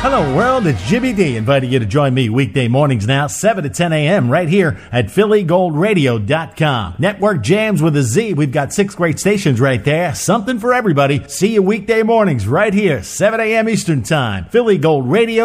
Hello world, it's Jimmy D inviting you to join me weekday mornings now, 7 to 10 a.m. right here at PhillyGoldRadio.com. Network jams with a Z. We've got 6 great stations right there. Something for everybody. See you weekday mornings right here, 7 a.m. Eastern Time. Philly Gold Radio.